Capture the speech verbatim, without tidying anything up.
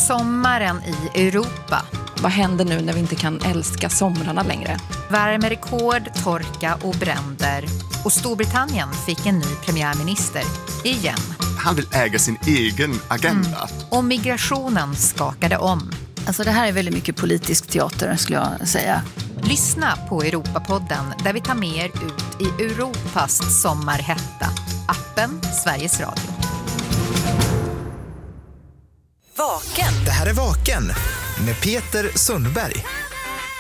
sommaren i Europa. Vad händer nu när vi inte kan älska somrarna längre? Värmerekord, torka och bränder. Och Storbritannien fick en ny premiärminister igen. Han vill äga sin egen agenda. Mm. Och migrationen skakade om. Alltså det här är väldigt mycket politisk teater skulle jag säga. Lyssna på Europapodden där vi tar med er ut i Europas sommarhetta. Appen Sveriges Radio. Vaken. Det här är Vaken med Peter Sundberg.